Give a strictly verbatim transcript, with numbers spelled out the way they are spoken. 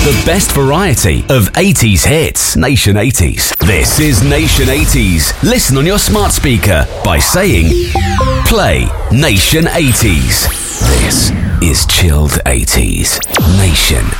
The best variety of eighties hits. Nation eighties. This is Nation eighties. Listen on your smart speaker by saying, play Nation eighties. This is chilled eighties. Nation